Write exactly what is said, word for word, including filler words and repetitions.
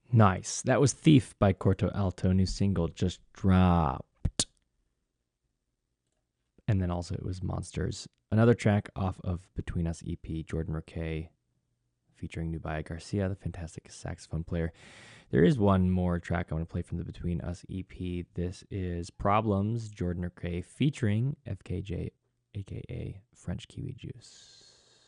Nice. That was Thief by Corto Alto. New single just dropped. And then also it was Monsters. Another track off of Between Us E P, Jordan Rakei, featuring Nubia Garcia, the fantastic saxophone player. There is one more track I want to play from the Between Us E P. This is Problems, Jordan Rakei, featuring F K J, aka French Kiwi Juice.